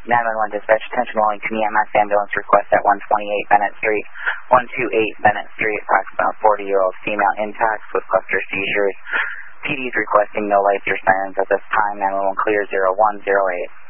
911 dispatch, attention Wellington EMS ambulance request at 128 Bennett Street. 128 Bennett Street, approximate 40-year-old female intox with cluster seizures. PD is requesting no lights or sirens at this time. 911 clear 0108.